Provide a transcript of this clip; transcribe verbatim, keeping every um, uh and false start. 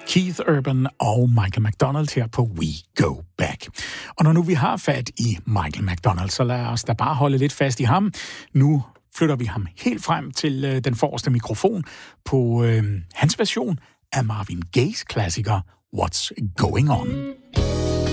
Keith Urban og Michael McDonald her på We Go Back. Og når nu vi har fat i Michael McDonald, så lad os da bare holde lidt fast i ham. Nu flytter vi ham helt frem til øh, den forreste mikrofon på øh, hans version af Marvin Gaye's klassiker What's Going On.